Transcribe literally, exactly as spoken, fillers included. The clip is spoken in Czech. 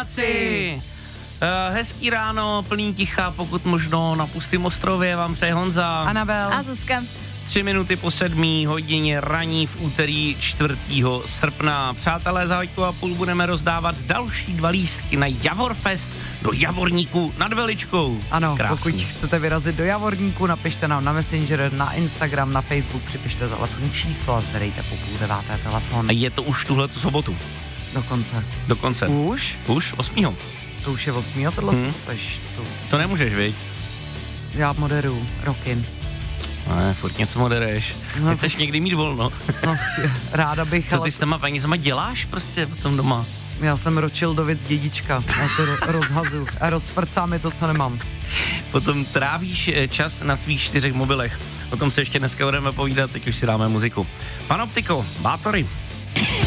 práci. Uh, hezký ráno, plný ticha, pokud možno na pustým ostrově vám přeje Honza. Anabel. A Zuzka. Tři minuty po sedmý hodině raní v úterý čtvrtého srpna. Přátelé, za hoďku a půl budeme rozdávat další dva lístky na Javorfest do Javorníku nad Veličkou. Ano, Krásný. Pokud chcete vyrazit do Javorníku, napište nám na Messenger, na Instagram, na Facebook, připište telefonní číslo a zvedejte po půl deváté telefon. A je to už tuhletu sobotu. Dokonce. Dokonce. Už? Už? Osmýho. To už je osmýho tohle Hmm. to, to, To nemůžeš, viď? Já moderuju roky. Ne, furt něco moderuješ. No, Ty chceš někdy mít volno. No, ráda bych, Co ale ty s těma penězama děláš prostě potom doma? já jsem Rothschildovic dědička. Já to ro- rozhazu a rozfrcá mi to, co nemám. Potom trávíš čas na svých čtyřech mobilech. O tom se ještě dneska budeme povídat, teď už si dáme muziku. Panoptiko, Bátory.